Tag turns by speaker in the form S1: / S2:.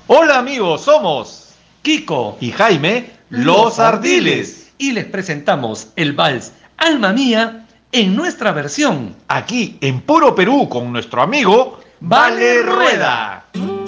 S1: Hola amigos, somos
S2: Kiko
S1: y Jaime, los Ardiles.
S2: y les presentamos el vals Alma Mía en nuestra versión.
S1: Aquí en Puro Perú con nuestro amigo
S2: Vale Rueda.